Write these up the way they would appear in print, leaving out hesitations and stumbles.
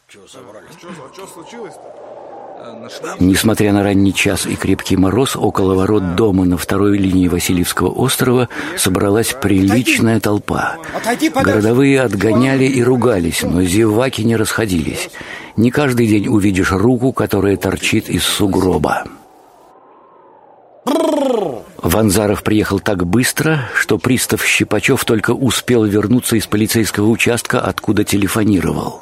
Что случилось-то? Несмотря на ранний час и крепкий мороз, около ворот дома на второй линии Васильевского острова собралась приличная толпа. Городовые отгоняли и ругались, но зеваки не расходились. Не каждый день увидишь руку, которая торчит из сугроба. Ванзаров приехал так быстро, что пристав Щипачев только успел вернуться из полицейского участка, откуда телефонировал.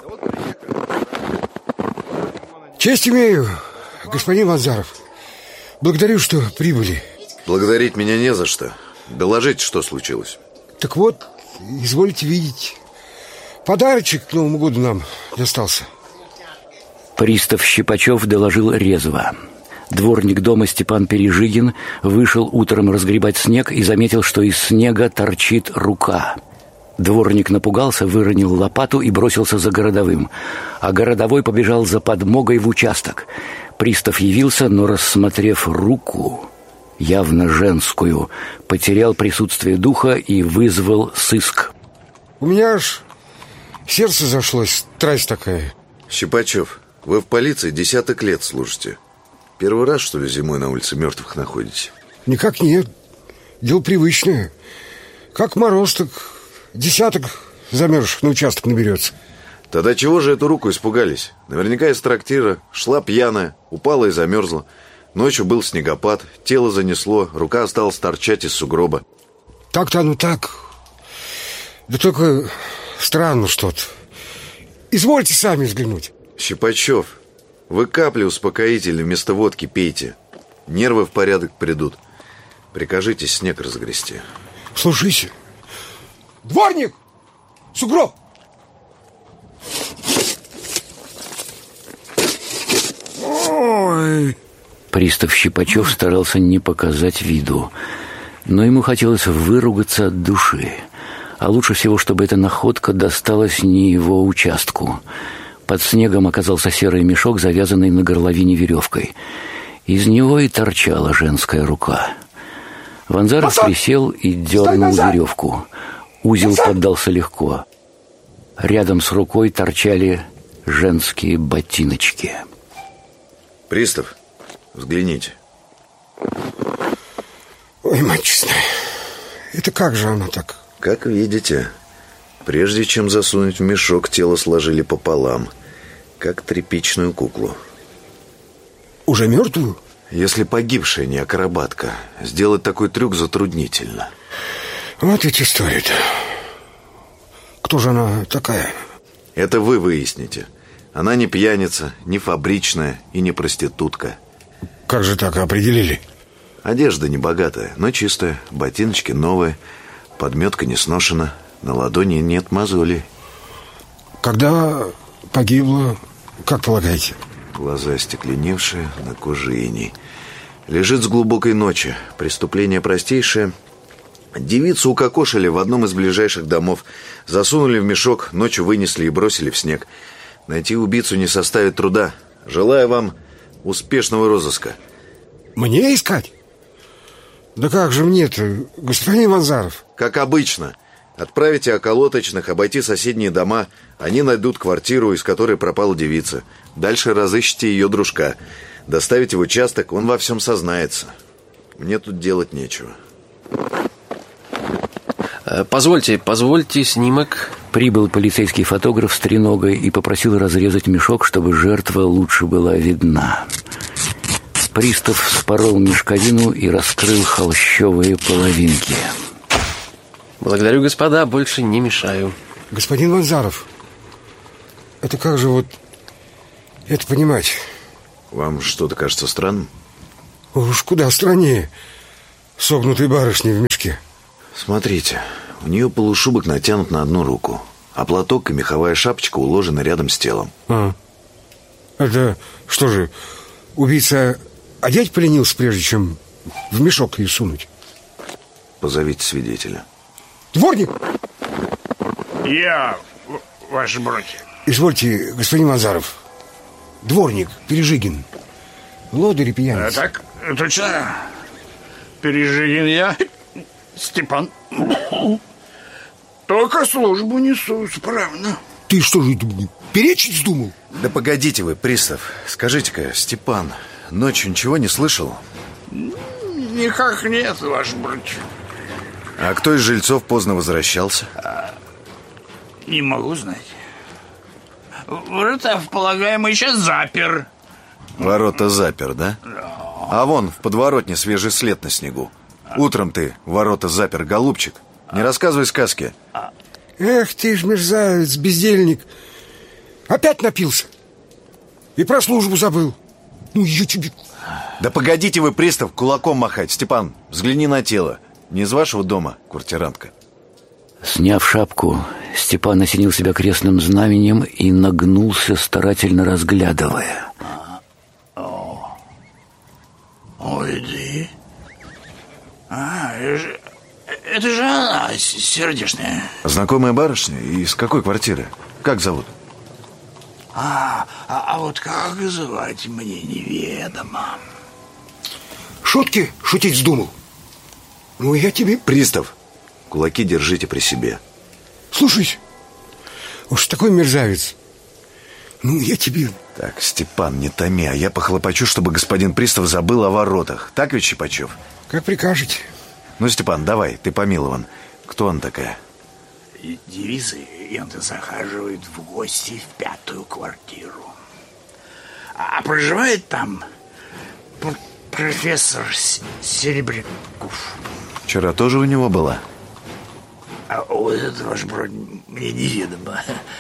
Честь имею, господин Ванзаров. Благодарю, что прибыли. Благодарить меня не за что. Доложите, что случилось. Так вот, изволите видеть. Подарочек к Новому году нам достался. Пристав Щипачев доложил резво. Дворник дома Степан Пережигин вышел утром разгребать снег и заметил, что из снега торчит рука. Дворник напугался, выронил лопату и бросился за городовым. А городовой побежал за подмогой в участок. Пристав явился, но, рассмотрев руку, явно женскую, потерял присутствие духа и вызвал сыск. У меня аж сердце зашлось, страсть такая. Щипачев, вы в полиции 10 лет служите. Первый раз, что ли, зимой на улице мертвых находите? Никак нет. Дело привычное. Как мороз, так 10 замерзших на участок наберется. Тогда чего же эту руку испугались? Наверняка из трактира, шла пьяная, упала и замерзла. Ночью был снегопад, тело занесло, рука осталась торчать из сугроба. Так-то оно так. Да только странно что-то. Извольте сами взглянуть. Щипачев, вы капли успокоительные вместо водки пейте. Нервы в порядок придут. Прикажите снег разгрести. Слушайся. Дворник! Сугроб! Ой! Пристав Щипачев старался не показать виду, но ему хотелось выругаться от души. А лучше всего, чтобы эта находка досталась не его участку. Под снегом оказался серый мешок, завязанный на горловине веревкой. Из него и торчала женская рука. Ванзаров присел и дернул веревку. Узел поддался легко. Рядом с рукой торчали женские ботиночки. Пристав, взгляните. Ой, мать честная, это как же она так? Как видите, прежде чем засунуть в мешок, тело сложили пополам, как тряпичную куклу. Уже мертвую? Если погибшая не акробатка, сделать такой трюк затруднительно. Вот ведь история-то. Кто же она такая? Это вы выясните. Она не пьяница, не фабричная и не проститутка. Как же так определили? Одежда небогатая, но чистая, ботиночки новые, подметка не сношена, на ладони нет мозолей. Когда погибла, как полагаете? Глаза остекленевшие, на коже иней. Лежит с глубокой ночи. Преступление простейшее. Девицу укокошили в одном из ближайших домов. Засунули в мешок, ночью вынесли и бросили в снег. Найти убийцу не составит труда. Желаю вам успешного розыска. Мне искать? Да как же мне-то, господин Ванзаров? Как обычно. Отправите околоточных обойти соседние дома. Они найдут квартиру, из которой пропала девица. Дальше разыщите ее дружка. Доставите в участок, он во всем сознается. Мне тут делать нечего. Позвольте снимок. Прибыл полицейский фотограф с треногой и попросил разрезать мешок, чтобы жертва лучше была видна. Пристав вспорол мешковину и раскрыл холщовые половинки. Благодарю, господа, больше не мешаю. Господин Ванзаров, это как же вот это понимать? Вам что-то кажется странным? Уж куда страннее согнутой барышни в мешке. Смотрите, у нее полушубок натянут на одну руку, а платок и меховая шапочка уложены рядом с телом. Это что же, убийца одеть поленился, прежде чем в мешок ее сунуть? Позовите свидетеля. Дворник! Я, ваши братья. Извольте, господин Ванзаров. Дворник, Пережигин. Лодырь и пьяница. Так, точно. Пережигин я, Степан. Только службу несу исправно. Ты что же, перечить вздумал? Да погодите вы, пристав. Скажите-ка, Степан ночью ничего не слышал? Никак нет, ваш бродь. А кто из жильцов поздно возвращался? Не могу знать. Ворота в полагаемый сейчас запер. Ворота запер, да? А вон в подворотне свежий след на снегу. Утром ты ворота запер, голубчик. Не рассказывай сказки. Эх ты ж мерзавец, бездельник. Опять напился. И про службу забыл. Ну, я тебе... Да погодите вы, пристав, кулаком махать. Степан, взгляни на тело. Не из вашего дома, квартирантка? Сняв шапку, Степан осенил себя крестным знаменем и нагнулся, старательно разглядывая. Ой, да. Это же она, сердечная. Знакомая барышня? Из какой квартиры? Как зовут? А вот как звать мне неведомо. Шутки шутить вздумал? Ну, я тебе... Пристав, кулаки держите при себе. Слушай, уж такой мерзавец. Ну, я тебе... Так, Степан, не томи, а я похлопочу, чтобы господин пристав забыл о воротах. Так ведь, Щипачев? Как прикажете. Ну, Степан, давай, ты помилован. Кто она такая? Девица, и он захаживает в гости в 5-ю квартиру. А проживает там профессор Серебряков. Вчера тоже у него была? А вот это, ваш брат, мне неведомо.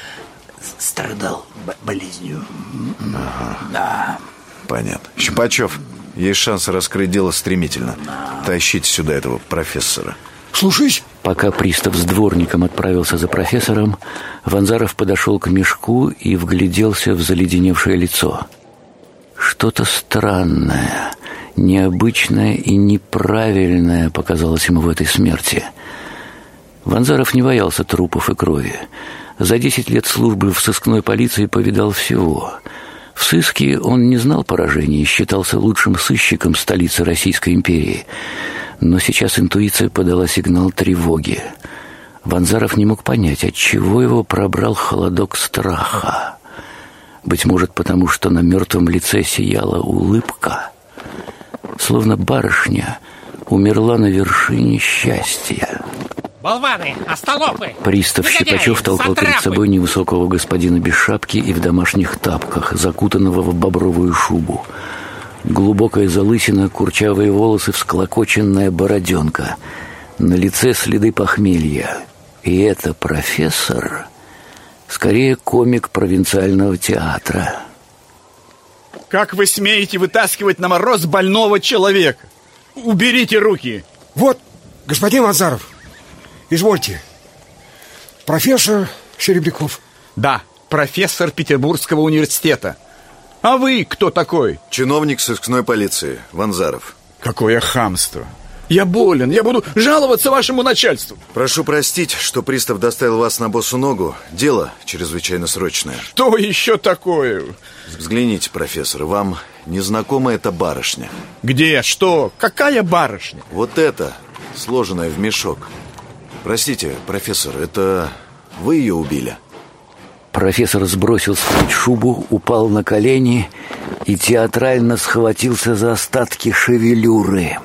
Страдал болезнью. Ага. Да. Понятно. Щипачев, есть шанс раскрыть дело стремительно. Тащите сюда этого профессора. Слушаюсь. Пока пристав с дворником отправился за профессором, Ванзаров подошел к мешку и вгляделся в заледеневшее лицо. Что-то странное, необычное и неправильное показалось ему в этой смерти. Ванзаров не боялся трупов и крови. За 10 лет службы в сыскной полиции повидал всего. В сыске он не знал поражений и считался лучшим сыщиком столицы Российской империи. Но сейчас интуиция подала сигнал тревоги. Ванзаров не мог понять, отчего его пробрал холодок страха. Быть может, потому что на мертвом лице сияла улыбка, словно барышня умерла на вершине счастья. Болваны, остолопы! Пристав Щипачев толкал перед собой невысокого господина без шапки и в домашних тапках, закутанного в бобровую шубу. Глубокая залысина, курчавые волосы, всклокоченная бороденка. На лице следы похмелья. И это профессор, скорее комик провинциального театра. Как вы смеете вытаскивать на мороз больного человека? Уберите руки! Вот, господин Ванзаров, извольте. Профессор Серебряков. Да, профессор Петербургского университета. А вы кто такой? Чиновник сыскной полиции, Ванзаров. Какое хамство! Я болен, я буду жаловаться вашему начальству. Прошу простить, что пристав доставил вас на босу ногу. Дело чрезвычайно срочное. Что еще такое? Взгляните, профессор, вам незнакома эта барышня? Где? Что? Какая барышня? Вот эта, сложенная в мешок. Простите, профессор, это вы ее убили? Профессор сбросил с плеч шубу, упал на колени и театрально схватился за остатки шевелюры.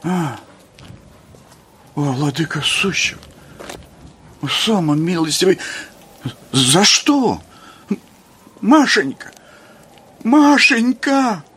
О, владыка сущий, самый милостивый, за что? Машенька, Машенька!